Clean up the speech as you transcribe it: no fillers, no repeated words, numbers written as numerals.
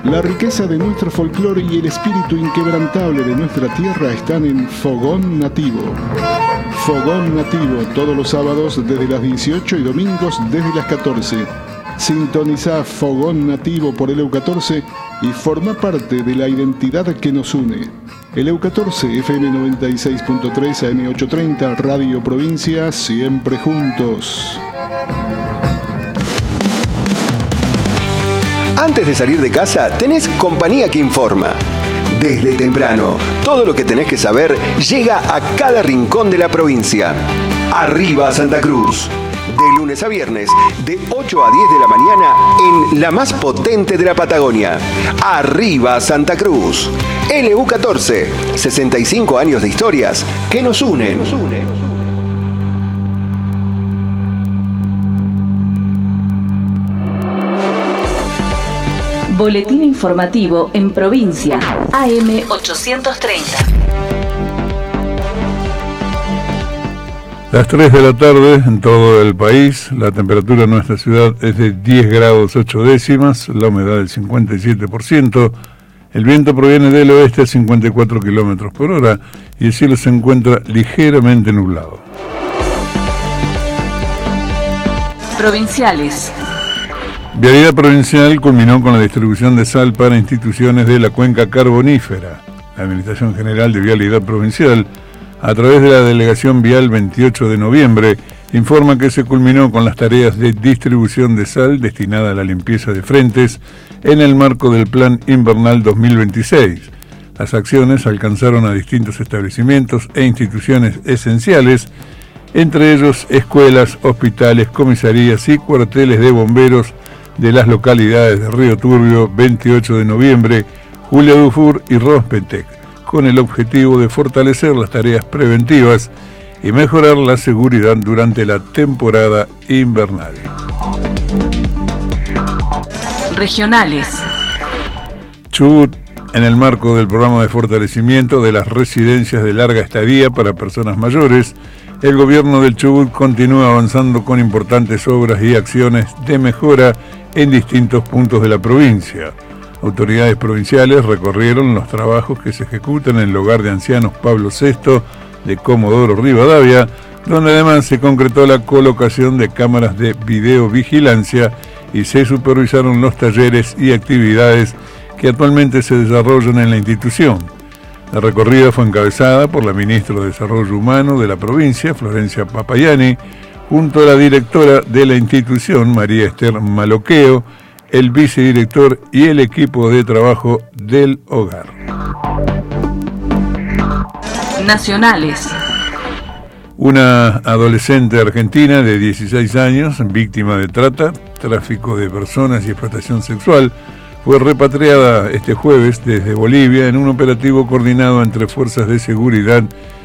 La riqueza de nuestro folclore y el espíritu inquebrantable de nuestra tierra están en Fogón Nativo. Fogón Nativo, todos los sábados desde las 18 y domingos desde las 14. Sintoniza Fogón Nativo por el EU14 y forma parte de la identidad que nos une. El EU14, FM 96.3, AM 830, Radio Provincia, siempre juntos. Antes de salir de casa, tenés compañía que informa. Desde temprano, todo lo que tenés que saber llega a cada rincón de la provincia. Arriba Santa Cruz. De lunes a viernes, de 8 a 10 de la mañana, en la más potente de la Patagonia. Arriba Santa Cruz. LU14, 65 años de historias que nos unen. Boletín informativo en provincia, AM 830. Las 3 de la tarde en todo el país, la temperatura en nuestra ciudad es de 10 grados 8 décimas, la humedad del 57%, el viento proviene del oeste a 54 kilómetros por hora y el cielo se encuentra ligeramente nublado. Provinciales. Vialidad Provincial culminó con la distribución de sal para instituciones de la cuenca carbonífera. La Administración General de Vialidad Provincial, a través de la Delegación Vial 28 de noviembre, informa que se culminó con las tareas de distribución de sal destinada a la limpieza de frentes en el marco del Plan Invernal 2026. Las acciones alcanzaron a distintos establecimientos e instituciones esenciales, entre ellos escuelas, hospitales, comisarías y cuarteles de bomberos de las localidades de Río Turbio, 28 de noviembre, Julia Dufour y Rospetec, con el objetivo de fortalecer las tareas preventivas y mejorar la seguridad durante la temporada invernal. Regionales. Chubut, en el marco del programa de fortalecimiento de las residencias de larga estadía para personas mayores, el gobierno del Chubut continúa avanzando con importantes obras y acciones de mejora en distintos puntos de la provincia. Autoridades provinciales recorrieron los trabajos que se ejecutan en el hogar de ancianos Pablo VI de Comodoro Rivadavia, donde además se concretó la colocación de cámaras de videovigilancia y se supervisaron los talleres y actividades que actualmente se desarrollan en la institución. La recorrida fue encabezada por la ministra de Desarrollo Humano de la provincia, Florencia Papayani, junto a la directora de la institución, María Esther Maloqueo, el vicedirector y el equipo de trabajo del hogar. Nacionales. Una adolescente argentina de 16 años, víctima de trata, tráfico de personas y explotación sexual, fue repatriada este jueves desde Bolivia en un operativo coordinado entre fuerzas de seguridad